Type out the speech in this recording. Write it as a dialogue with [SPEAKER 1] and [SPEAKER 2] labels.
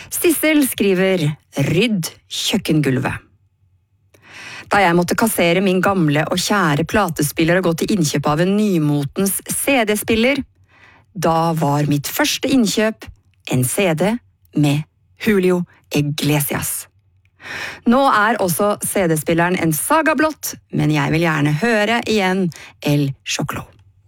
[SPEAKER 1] Sissel skriver «Rydd kjøkkengulvet». Da jeg måtte kassere min gamle og kjære platespiller og gå til innkjøp av en nymotens CD-spiller, da var mitt første innkjøp en CD med Julio Iglesias. Nå er også CD-spilleren en saga blott, men jeg vil gjerne høre igjen El Choclo.